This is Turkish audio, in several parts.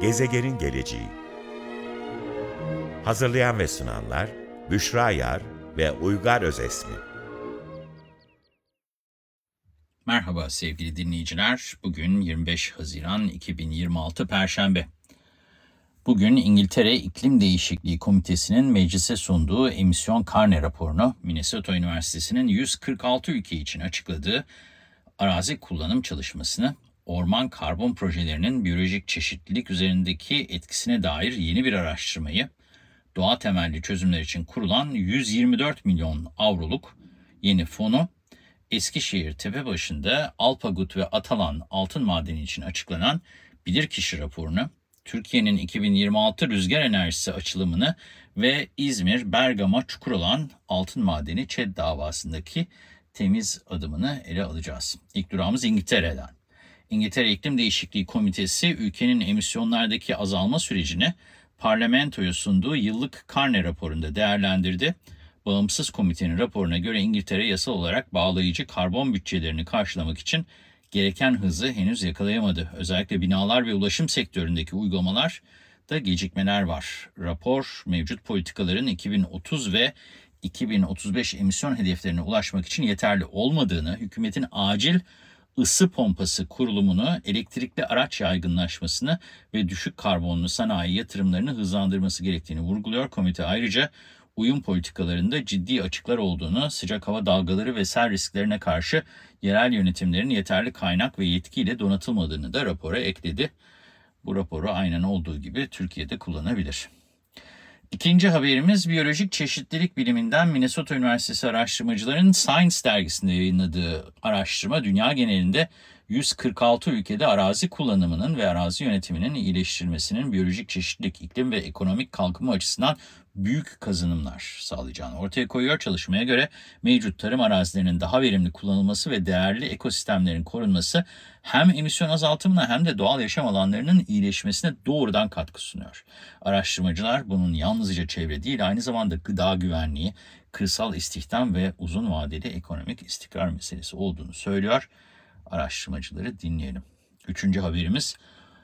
Gezegenin geleceği. Hazırlayan ve sunanlar Büşra Yar ve Uygar Özesmi. Merhaba sevgili dinleyiciler. Bugün 25 Haziran 2026 Perşembe. Bugün İngiltere İklim Değişikliği Komitesi'nin meclise sunduğu emisyon karne raporunu, Minnesota Üniversitesi'nin 146 ülke için açıkladığı arazi kullanım çalışmasını, orman karbon projelerinin biyolojik çeşitlilik üzerindeki etkisine dair yeni bir araştırmayı, doğa temelli çözümler için kurulan 124 milyon avroluk yeni fonu, Eskişehir Tepebaşı'nda Alpagut ve Atalan altın madeni için açıklanan bilirkişi raporunu, Türkiye'nin 2026 rüzgar enerjisi açılımını ve İzmir, Bergama, Çukuroğlan altın madeni ÇED davasındaki temiz adımını ele alacağız. İlk durağımız İngiltere'den. İngiltere İklim Değişikliği Komitesi ülkenin emisyonlardaki azalma sürecini parlamentoya sunduğu yıllık karne raporunda değerlendirdi. Bağımsız komitenin raporuna göre İngiltere yasal olarak bağlayıcı karbon bütçelerini karşılamak için gereken hızı henüz yakalayamadı. Özellikle binalar ve ulaşım sektöründeki uygulamalar da gecikmeler var. Rapor mevcut politikaların 2030 ve 2035 emisyon hedeflerine ulaşmak için yeterli olmadığını, hükümetin acil ısı pompası kurulumunu, elektrikli araç yaygınlaşmasını ve düşük karbonlu sanayi yatırımlarını hızlandırması gerektiğini vurguluyor. Komite ayrıca uyum politikalarında ciddi açıklar olduğunu, sıcak hava dalgaları ve sel risklerine karşı yerel yönetimlerin yeterli kaynak ve yetkiyle donatılmadığını da rapora ekledi. Bu raporu aynen olduğu gibi Türkiye'de kullanabilir. İkinci haberimiz biyolojik çeşitlilik biliminden Minnesota Üniversitesi araştırmacıların Science dergisinde yayınladığı araştırma dünya genelinde 146 ülkede arazi kullanımının ve arazi yönetiminin iyileştirilmesinin biyolojik çeşitlilik, iklim ve ekonomik kalkınma açısından büyük kazanımlar sağlayacağını ortaya koyuyor. Çalışmaya göre mevcut tarım arazilerinin daha verimli kullanılması ve değerli ekosistemlerin korunması hem emisyon azaltımına hem de doğal yaşam alanlarının iyileşmesine doğrudan katkı sunuyor. Araştırmacılar bunun yalnızca çevre değil, aynı zamanda gıda güvenliği, kırsal istihdam ve uzun vadeli ekonomik istikrar meselesi olduğunu söylüyor. Araştırmacıları dinleyelim. Üçüncü haberimiz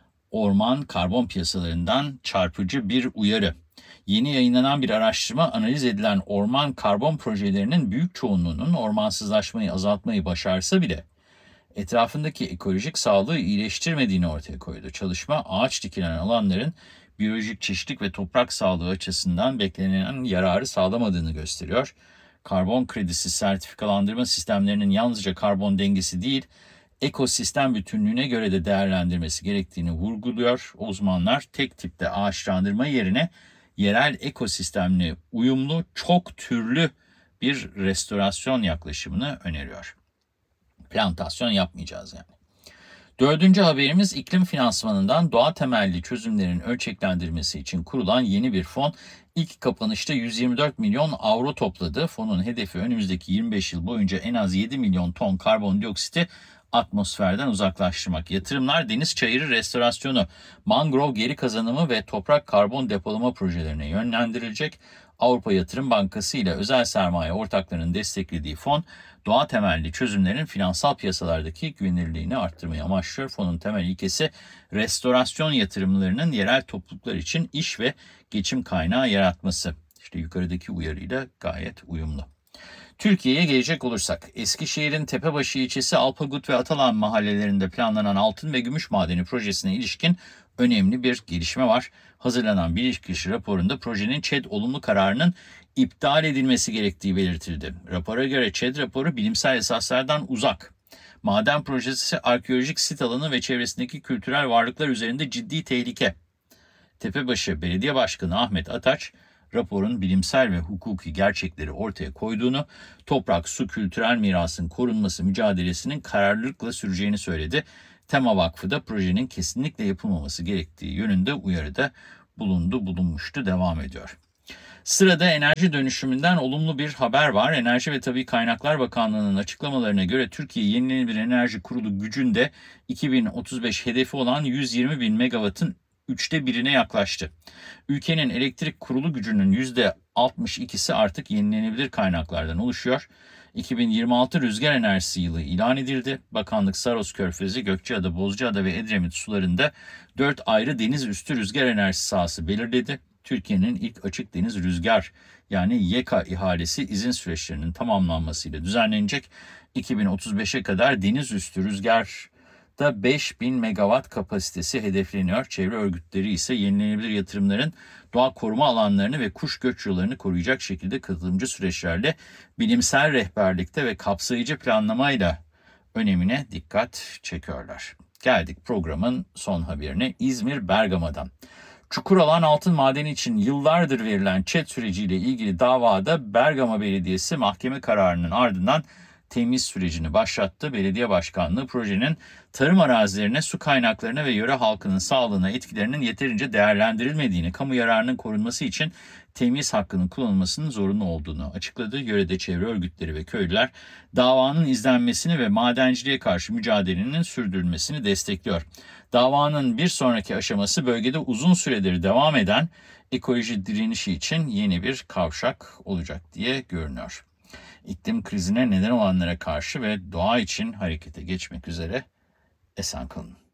orman karbon piyasalarından çarpıcı bir uyarı. Yeni yayınlanan bir araştırma analiz edilen orman karbon projelerinin büyük çoğunluğunun ormansızlaşmayı azaltmayı başarsa bile etrafındaki ekolojik sağlığı iyileştirmediğini ortaya koydu. Çalışma ağaç dikilen alanların biyolojik çeşitlilik ve toprak sağlığı açısından beklenen yararı sağlamadığını gösteriyor. Karbon kredisi sertifikalandırma sistemlerinin yalnızca karbon dengesi değil, ekosistem bütünlüğüne göre de değerlendirmesi gerektiğini vurguluyor. Uzmanlar tek tipte ağaçlandırma yerine yerel ekosistemle uyumlu çok türlü bir restorasyon yaklaşımını öneriyor. Plantasyon yapmayacağız yani. Dördüncü haberimiz iklim finansmanından doğa temelli çözümlerin ölçeklendirmesi için kurulan yeni bir fon ilk kapanışta 124 milyon avro topladı. Fonun hedefi önümüzdeki 25 yıl boyunca en az 7 milyon ton karbondioksiti atmosferden uzaklaştırmak. Yatırımlar deniz çayırı restorasyonu, mangrove geri kazanımı ve toprak karbon depolama projelerine yönlendirilecek. Avrupa Yatırım Bankası ile özel sermaye ortaklarının desteklediği fon, doğa temelli çözümlerin finansal piyasalardaki güvenilirliğini arttırmayı amaçlıyor. Fonun temel ilkesi restorasyon yatırımlarının yerel topluluklar için iş ve geçim kaynağı yaratması. İşte yukarıdaki uyarıyla gayet uyumlu. Türkiye'ye gelecek olursak, Eskişehir'in Tepebaşı ilçesi Alpagut ve Atalan mahallelerinde planlanan altın ve gümüş madeni projesine ilişkin önemli bir gelişme var. Hazırlanan bilirkişi raporunda projenin ÇED olumlu kararının iptal edilmesi gerektiği belirtildi. Rapora göre ÇED raporu bilimsel esaslardan uzak. Maden projesi arkeolojik sit alanı ve çevresindeki kültürel varlıklar üzerinde ciddi tehlike. Tepebaşı Belediye Başkanı Ahmet Ataç, raporun bilimsel ve hukuki gerçekleri ortaya koyduğunu, toprak, su, kültürel mirasın korunması mücadelesinin kararlılıkla süreceğini söyledi. Tema Vakfı da projenin kesinlikle yapılmaması gerektiği yönünde uyarıda bulunmuştu, devam ediyor. Sırada enerji dönüşümünden olumlu bir haber var. Enerji ve Tabii Kaynaklar Bakanlığı'nın açıklamalarına göre Türkiye Yenilenebilir Enerji Kurulu gücünde 2035 hedefi olan 120 bin megawattın 1/3'üne yaklaştı. Ülkenin elektrik kurulu gücünün %62'si artık yenilenebilir kaynaklardan oluşuyor. 2026 rüzgar enerjisi yılı ilan edildi. Bakanlık Saros Körfezi, Gökçeada, Bozcaada ve Edremit sularında 4 ayrı deniz üstü rüzgar enerjisi sahası belirledi. Türkiye'nin ilk açık deniz rüzgar yani YEKA ihalesi izin süreçlerinin tamamlanmasıyla düzenlenecek. 2035'e kadar deniz üstü rüzgarda 5000 megawatt kapasitesi hedefleniyor. Çevre örgütleri ise yenilenebilir yatırımların doğa koruma alanlarını ve kuş göç yollarını koruyacak şekilde katılımcı süreçlerle bilimsel rehberlikte ve kapsayıcı planlamayla önemine dikkat çekiyorlar. Geldik programın son haberine İzmir Bergama'dan. Çukuralan altın madeni için yıllardır verilen ÇED süreciyle ilgili davada Bergama Belediyesi mahkeme kararının ardından temiz sürecini başlattı. Belediye başkanlığı projenin tarım arazilerine, su kaynaklarına ve yöre halkının sağlığına etkilerinin yeterince değerlendirilmediğini, kamu yararının korunması için temiz hakkının kullanılmasının zorunlu olduğunu açıkladı. Yörede çevre örgütleri ve köylüler davanın izlenmesini ve madenciliğe karşı mücadelenin sürdürülmesini destekliyor. Davanın bir sonraki aşaması bölgede uzun süredir devam eden ekoloji direnişi için yeni bir kavşak olacak diye görünüyor. İklim krizine neden olanlara karşı ve doğa için harekete geçmek üzere esen kalın.